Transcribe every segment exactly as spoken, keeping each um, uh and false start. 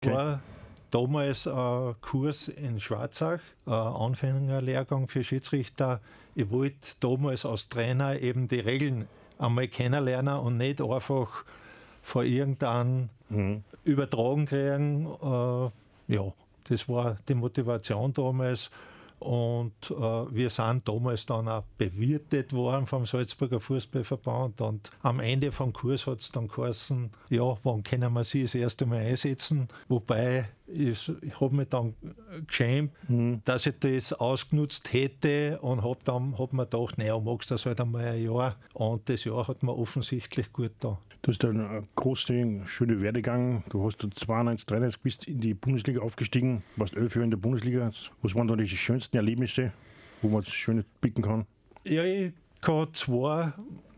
Okay. War damals ein Kurs in Schwarzach, ein Anfängerlehrgang für Schiedsrichter. Ich wollte damals als Trainer eben die Regeln einmal kennenlernen und nicht einfach von irgendeinem Mhm. übertragen kriegen. Äh, ja, das war die Motivation damals. Und äh, wir sind damals dann auch bewirtet worden vom Salzburger Fußballverband. Und am Ende vom Kurs hat es dann geheißen, ja, wann können wir sie das erste Mal einsetzen? Wobei ich, ich habe mich dann geschämt, Mhm. dass ich das ausgenutzt hätte und habe dann hab mir gedacht, naja, magst du das halt einmal ein Jahr. Und das Jahr hat mir offensichtlich gut da. Du hast einen großen, schönen Werdegang. Du hast zweiundneunzig, dreiundneunzig bist in die Bundesliga aufgestiegen, warst elf Jahre in der Bundesliga. Was waren da die schönsten Erlebnisse, wo man das Schöne picken kann? Ja, ich kann zwei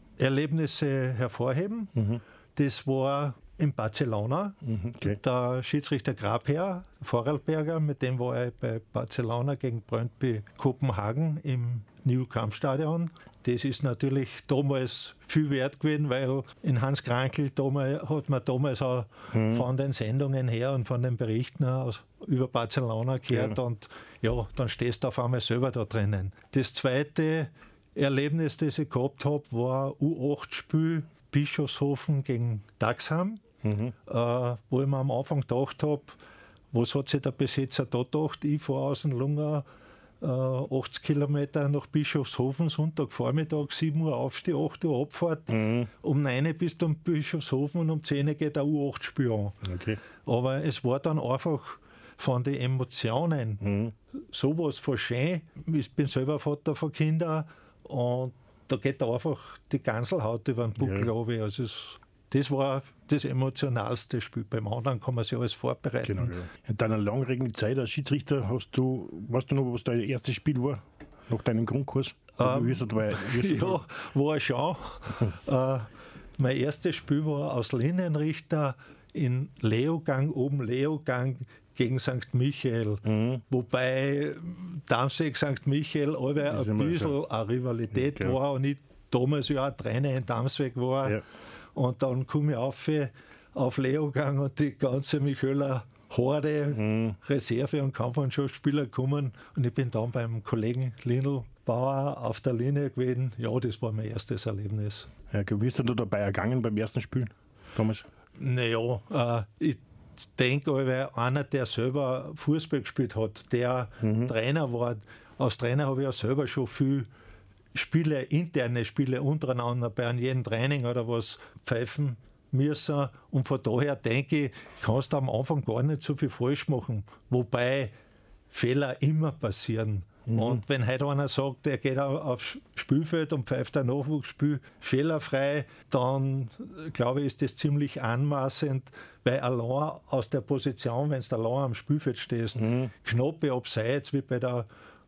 Erlebnisse hervorheben. Mhm. Das war in Barcelona. Mhm. Okay. Der Schiedsrichter Grabherr, Vorarlberger, mit dem war ich bei Barcelona gegen Brøndby Kopenhagen im New Camp Stadion. Das ist natürlich damals viel wert gewesen, weil in Hans Krankl damals, hat man damals auch Mhm. von den Sendungen her und von den Berichten aus über Barcelona gehört. Ja. Und ja, dann stehst du auf einmal selber da drinnen. Das zweite Erlebnis, das ich gehabt habe, war U acht Spiel Bischofshofen gegen Daxham, Mhm. äh, wo ich mir am Anfang gedacht habe, was hat sich der Besitzer da gedacht? Ich fahre aus dem Lunga äh, achtzig Kilometer nach Bischofshofen, Sonntagvormittag, sieben Uhr aufstehe, acht Uhr Abfahrt. Mhm. Um neun Uhr bist du in Bischofshofen und um zehn Uhr geht ein U acht Spiel an. Okay. Aber es war dann einfach von den Emotionen Mhm. sowas von schön. Ich bin selber Vater von Kindern und da geht da einfach die Ganselhaut über den Buckel Ja. runter. Also es, das war das emotionalste Spiel. Beim anderen kann man sich alles vorbereiten. Genau, ja. In deiner langjährigen Zeit als Schiedsrichter hast du, weißt du noch, was dein erstes Spiel war? Nach deinem Grundkurs? Ähm, Wie ist das dabei? Wie ist das Ja, war schon. äh, mein erstes Spiel war als Linienrichter in Leogang, oben Leogang gegen Sankt Michael. Mhm. Wobei Darmstadt Sankt Michael alle Das ist ein immer bisschen so. eine Rivalität Ja, klar. war und ich damals ja auch Trainer in Darmstadt war. Ja. Und dann komme ich auf, auf Leogang und die ganze Michaeler Horde, Mhm. Reserve- und Kampfmannschaftsspieler kommen. Und ich bin dann beim Kollegen Lindl Bauer auf der Linie gewesen. Ja, das war mein erstes Erlebnis. Ja, wie ist denn du dabei ergangen beim ersten Spiel damals? Naja, äh, ich denke, weil einer, der selber Fußball gespielt hat, der Trainer war, als Trainer habe ich ja selber schon viel Spiele, interne Spiele untereinander bei jedem Training oder was pfeifen müssen. Und von daher denke ich, kannst du am Anfang gar nicht so viel falsch machen. Wobei Fehler immer passieren. Und wenn heute einer sagt, er geht au- aufs Spielfeld und pfeift ein Nachwuchsspiel fehlerfrei, dann äh, glaube ich, ist das ziemlich anmaßend, weil allein aus der Position, wenn du allein am Spielfeld stehst, knappe Abseits wie bei der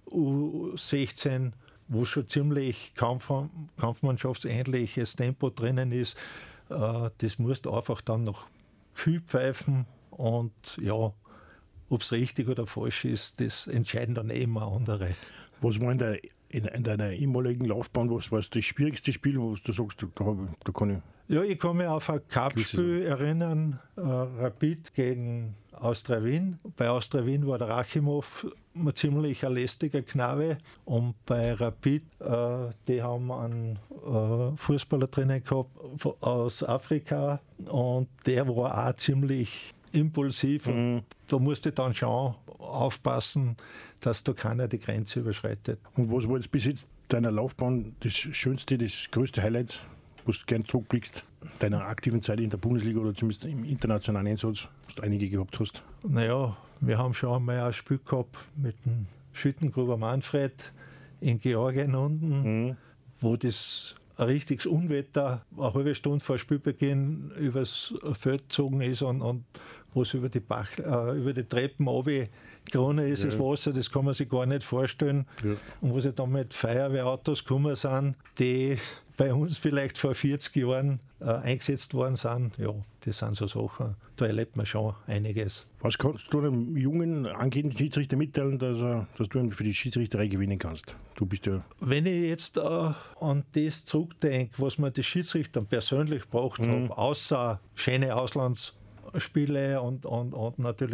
U sechzehn, wo schon ziemlich Kampf, kampfmannschaftsähnliches Tempo drinnen ist, äh, das musst du einfach dann noch kühl pfeifen und ja, ob es richtig oder falsch ist, das entscheiden dann eh immer andere. Was war in, der, in, in deiner ehemaligen Laufbahn, was war das schwierigste Spiel, wo du sagst, da, hab ich- da kann ich. Ja, ich kann mich auf ein Cup-Spiel erinnern, äh, Rapid gegen Austria Wien. Bei Austria Wien war der Rachimov ein ziemlich ein lästiger Knabe und bei Rapid, äh, die haben einen äh, Fußballer drinnen gehabt von- aus Afrika und der war auch ziemlich impulsiv. Und da musste ich dann schon aufpassen, dass da keiner die Grenze überschreitet. Und was war jetzt bis jetzt deiner Laufbahn das schönste, das größte Highlight, was du gerne zurückblickst, deiner aktiven Zeit in der Bundesliga oder zumindest im internationalen Einsatz, was du einige gehabt hast? Naja, wir haben schon einmal ein Spiel gehabt mit dem Schüttengruber Manfred in Georgien unten, Mhm. wo das ein richtiges Unwetter eine halbe Stunde vor Spielbeginn übers Feld gezogen ist und, und wo es über die, Bach, äh, über die Treppen runtergegangen ist, Ja. das Wasser, das kann man sich gar nicht vorstellen. Ja. Und wo sie dann mit Feuerwehrautos gekommen sind, die bei uns vielleicht vor vierzig Jahren äh, eingesetzt worden sind, ja, das sind so Sachen, da erlebt man schon einiges. Was kannst du einem jungen, angehenden Schiedsrichter mitteilen, dass, er, dass du ihn für die Schiedsrichterei gewinnen kannst? Du bist ja. Wenn ich jetzt äh, an das zurückdenke, was mir die Schiedsrichter persönlich gebracht haben, außer schöne Spiele und, und, und natürlich